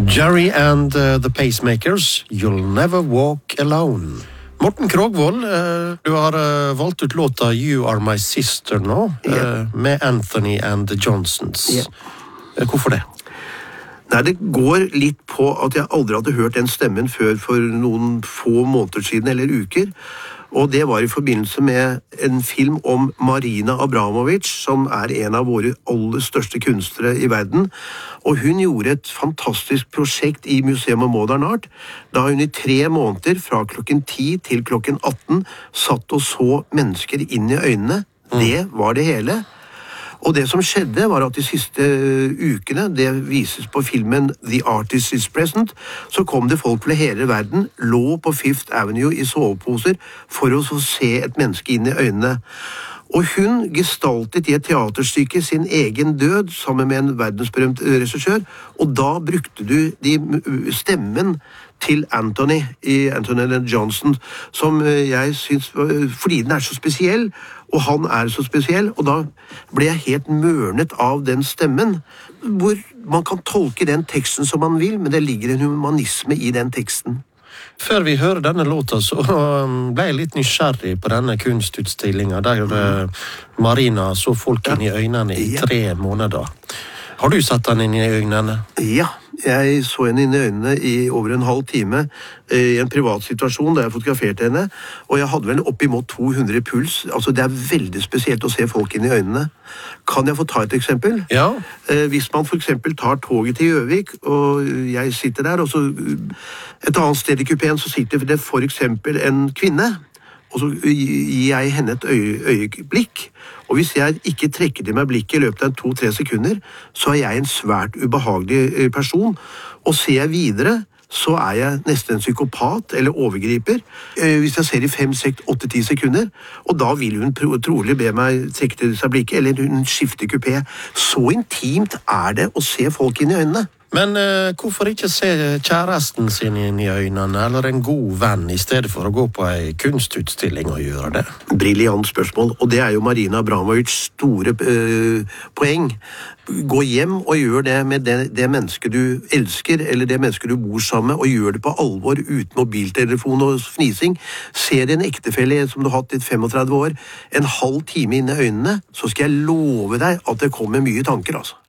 Jerry and the Pacemakers, You'll Never Walk Alone. Morten Krogvold, du har valgt ut låta You Are My Sister nå, med Anthony and the Johnsons. Hvorfor det? Nei, det går litt på at jeg aldri hadde hørt den stemmen før for noen få måneder siden, eller uker. Og det var i forbindelse med en film om Marina Abramovic, som en av våre aller største kunstnere i verden. Og hun gjorde et fantastisk prosjekt i Museum of Modern Art, da hun i 3 måneder, fra klokken 10 til klokken 18, satt og så mennesker inn i øynene. Det var det hele. Og det som skjedde var at de siste ukene, det vises på filmen The Artist is Present, så kom det folk fra hele verden, lå på Fifth Avenue i soveposer for å se et menneske inn i øynene. Og hun gestaltet i et teaterstykke sin egen død sammen med en verdensberømt regissør, og da brukte du stemmen til Anthony Johnson, som jeg synes, fordi den så spesiell, og han så spesiell, og da ble jeg helt mørnet av den stemmen, hvor man kan tolke den teksten som man vil, men det ligger en humanisme i den teksten. Før vi hører denne låta, så ble jeg litt nysgjerrig på denne kunstutstillingen, der Marina så folk inn i øynene i 3 måneder. Har du satt den inn i øynene? Ja, jeg så henne inn i øynene i over en halv time i en privat situasjon da jeg fotograferte henne, og jeg hadde vel oppimot 200 puls. Altså, det veldig spesielt å se folk inn i øynene. Kan jeg få ta et eksempel? Ja. Hvis man for eksempel tar toget til Gjøvik, og jeg sitter der, og så et annet sted i kupeen så sitter det for eksempel en kvinne, og så gir jeg henne et øyeblikk, og hvis jeg ikke trekker til meg blikket i løpet av 2-3 sekunder, så jeg en svært ubehagelig person, og ser jeg videre, så jeg nesten en psykopat eller overgriper, hvis jeg ser i 5, 6, 8, 10 sekunder, og da vil hun trolig be meg trekke til seg blikket, eller hun skifter kupé. Så intimt det å se folk inn i øynene. Men hvorfor ikke se kjæresten sin inn i øynene, eller en god venn, i stedet for å gå på en kunstutstilling og gjøre det? Brilliant spørsmål, og det jo Marina Abramovics store poeng. Gå hjem og gjør det med det mennesket du elsker, eller det mennesket du bor sammen med, og gjør det på alvor, uten mobiltelefon og fnising. Se din ektefelle som du har hatt i 35 år, en halv time inn i øynene, så skal jeg love deg at det kommer mye tanker, altså.